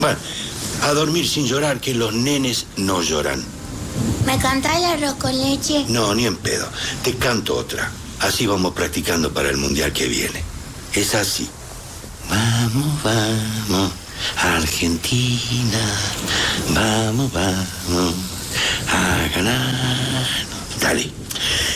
Bueno, a dormir sin llorar, que los nenes no lloran. ¿Me cantás el arroz con leche? No, ni en pedo. Te canto otra. Así vamos practicando para el mundial que viene. Es así. Vamos, vamos, Argentina. Vamos, vamos a ganar. Dale.